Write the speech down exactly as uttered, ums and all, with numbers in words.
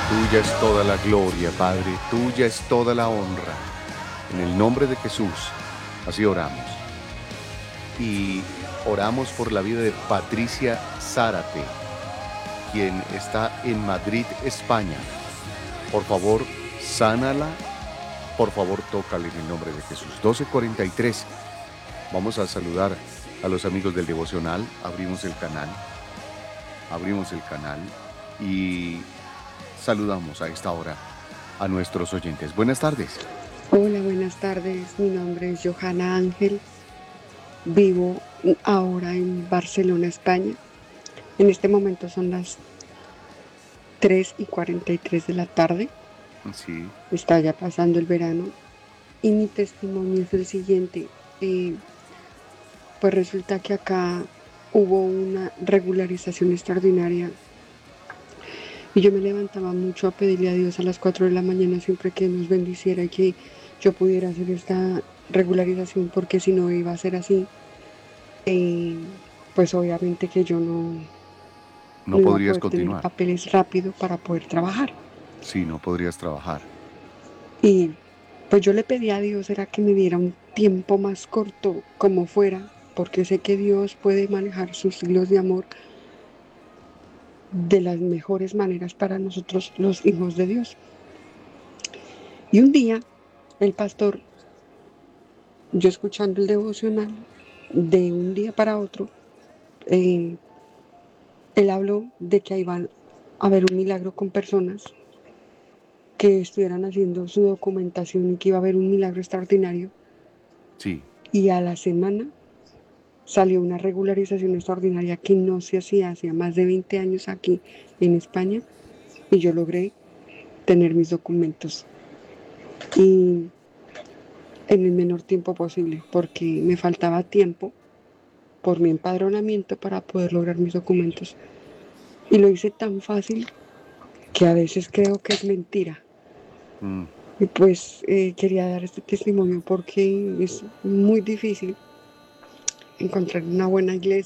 Tuya es toda la gloria, Padre, tuya es toda la honra. En el nombre de Jesús, así oramos. Y oramos por la vida de Patricia Zárate, quien está en Madrid, España. Por favor, sánala. Por favor, tócale en el nombre de Jesús. doce cuarenta y tres. Vamos a saludar a los amigos del devocional. Abrimos el canal. Abrimos el canal y saludamos a esta hora a nuestros oyentes. Buenas tardes. Hola, buenas tardes. Mi nombre es Johanna Ángel. Vivo ahora en Barcelona, España. En este momento son las tres y cuarenta y tres de la tarde. Sí. Está ya pasando el verano. Y mi testimonio es el siguiente. Eh, pues resulta que acá hubo una regularización extraordinaria. Y yo me levantaba mucho a pedirle a Dios a las cuatro de la mañana siempre que nos bendiciera y que yo pudiera hacer esta regularización, porque si no iba a ser así, eh, pues obviamente que yo no, No no iba a podrías poder tener continuar. papeles rápido para poder trabajar. Sí, no podrías trabajar. Y pues yo le pedí a Dios era que me diera un tiempo más corto, como fuera, porque sé que Dios puede manejar sus hilos de amor de las mejores maneras para nosotros los hijos de Dios. Y un día el pastor, yo escuchando el devocional, de un día para otro, eh, él habló de que iba a haber un milagro con personas que estuvieran haciendo su documentación y que iba a haber un milagro extraordinario. Sí. Y a la semana salió una regularización extraordinaria que no se hacía hacía más de veinte años aquí en España, y yo logré tener mis documentos y en el menor tiempo posible, porque me faltaba tiempo por mi empadronamiento para poder lograr mis documentos. Y lo hice tan fácil que a veces creo que es mentira. Mm. Y pues eh, quería dar este testimonio porque es muy difícil encontrar una buena iglesia